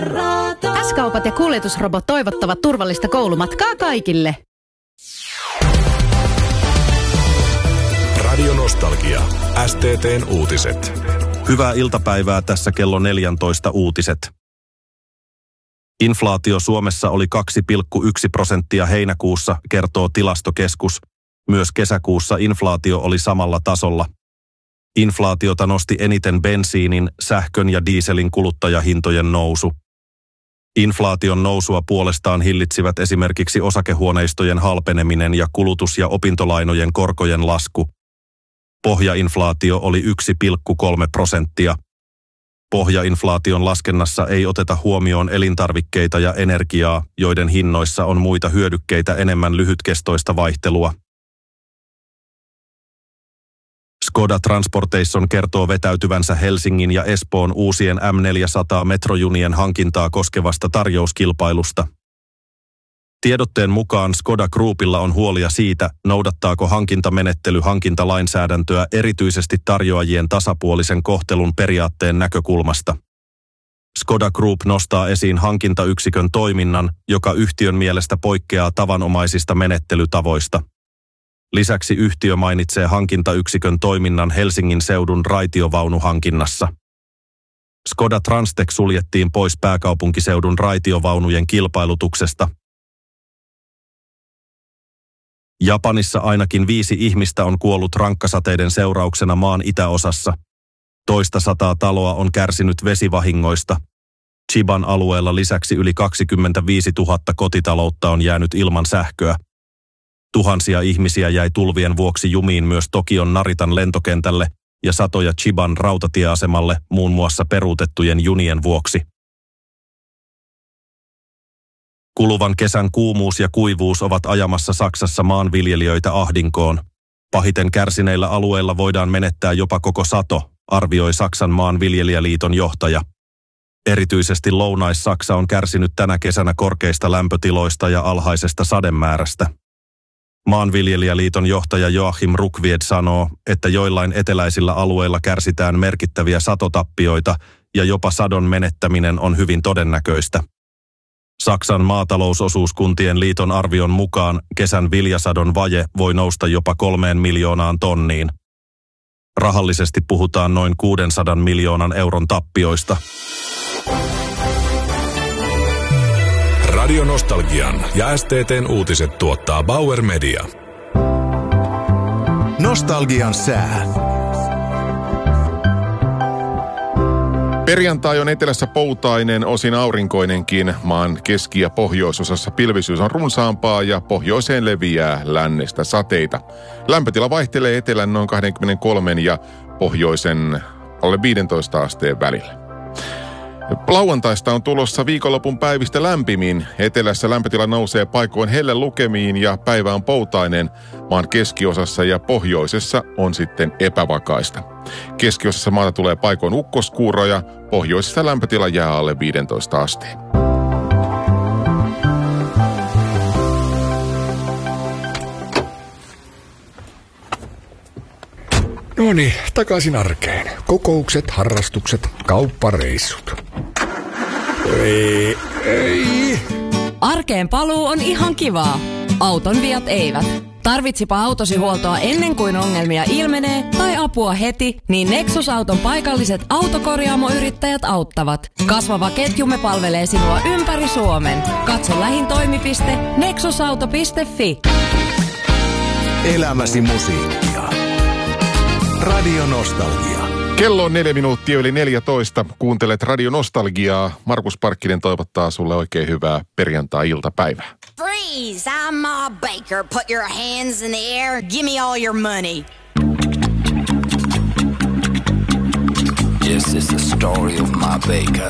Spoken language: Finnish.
S-kaupat ja kuljetusrobot toivottavat turvallista koulumatkaa kaikille. Radio Nostalgia. STT:n uutiset. Hyvää iltapäivää, tässä kello 14 uutiset. Inflaatio Suomessa oli 2,1% heinäkuussa, kertoo Tilastokeskus. Myös kesäkuussa inflaatio oli samalla tasolla. Inflaatiota nosti eniten bensiinin, sähkön ja dieselin kuluttajahintojen nousu. Inflaation nousua puolestaan hillitsivät esimerkiksi osakehuoneistojen halpeneminen ja kulutus- ja opintolainojen korkojen lasku. Pohjainflaatio oli 1,3%. Pohjainflaation laskennassa ei oteta huomioon elintarvikkeita ja energiaa, joiden hinnoissa on muita hyödykkeitä enemmän lyhytkestoista vaihtelua. Skoda Transportation kertoo vetäytyvänsä Helsingin ja Espoon uusien M400-metrojunien hankintaa koskevasta tarjouskilpailusta. Tiedotteen mukaan Skoda Groupilla on huolia siitä, noudattaako hankintamenettely hankintalainsäädäntöä erityisesti tarjoajien tasapuolisen kohtelun periaatteen näkökulmasta. Skoda Group nostaa esiin hankintayksikön toiminnan, joka yhtiön mielestä poikkeaa tavanomaisista menettelytavoista. Lisäksi yhtiö mainitsee hankintayksikön toiminnan Helsingin seudun raitiovaunuhankinnassa. Skoda Transtech suljettiin pois pääkaupunkiseudun raitiovaunujen kilpailutuksesta. Japanissa ainakin 5 ihmistä on kuollut rankkasateiden seurauksena maan itäosassa. Toista 100 taloa on kärsinyt vesivahingoista. Chiban alueella lisäksi yli 25 000 kotitaloutta on jäänyt ilman sähköä. Tuhansia ihmisiä jäi tulvien vuoksi jumiin myös Tokion Naritan lentokentälle ja satoja Chiban rautatieasemalle muun muassa peruutettujen junien vuoksi. Kuluvan kesän kuumuus ja kuivuus ovat ajamassa Saksassa maanviljelijöitä ahdinkoon. Pahiten kärsineillä alueilla voidaan menettää jopa koko sato, arvioi Saksan maanviljelijäliiton johtaja. Erityisesti Lounais-Saksa on kärsinyt tänä kesänä korkeista lämpötiloista ja alhaisesta sademäärästä. Maanviljelijäliiton johtaja Joachim Ruckwied sanoo, että joillain eteläisillä alueilla kärsitään merkittäviä satotappioita ja jopa sadon menettäminen on hyvin todennäköistä. Saksan maatalousosuuskuntien liiton arvion mukaan kesän viljasadon vaje voi nousta jopa 3 miljoonaan tonniin. Rahallisesti puhutaan noin 600 miljoonan euron tappioista. Radio Nostalgian ja STT:n uutiset tuottaa Bauer Media. Nostalgian sää. Perjantai on etelässä poutainen, osin aurinkoinenkin. Maan keski- ja pohjoisosassa pilvisyys on runsaampaa ja pohjoiseen leviää lännestä sateita. Lämpötila vaihtelee etelän noin 23 ja pohjoisen alle 15 asteen välillä. Lauantaista on tulossa viikonlopun päivistä lämpimin. Etelässä lämpötila nousee paikoin helle lukemiin ja päivä on poutainen. Maan keskiosassa ja pohjoisessa on sitten epävakaista. Keskiosassa maata tulee paikoin ukkoskuuroja, pohjoisessa lämpötila jää alle 15 asteen. Noniin, takaisin arkeen. Kokoukset, harrastukset, kauppareissut. Ei. Arkeen paluu on ihan kivaa. Auton viat eivät. Tarvitsipa autosi huoltoa ennen kuin ongelmia ilmenee tai apua heti, niin Nexus-auton paikalliset autokorjaamoyrittäjät auttavat. Kasvava ketjumme palvelee sinua ympäri Suomen. Katso lähin toimipiste nexusauto.fi. Elämäsi musiikkia. Radio Nostalgia. Kello on 4 minuuttia yli 14. Kuuntelet Radio Nostalgiaa. Markus Parkkinen toivottaa sulle oikein hyvää perjantai-iltapäivää. Freeze! I'm Ma Baker. Put your hands in the air. Give me all your money. This is the story of Ma Baker.